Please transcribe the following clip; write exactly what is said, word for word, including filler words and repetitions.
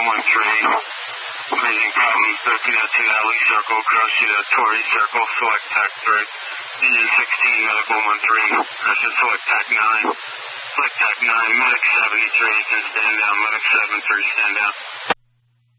one one three. Amazing problem. thirteen oh two Alley Circle, cross you to Torrey Circle, select T A C three. Engine sixteen, medical one three. Pressure select T A C nine. Select T A C nine, medic seventy-three, engine stand down, medic seven three, stand down.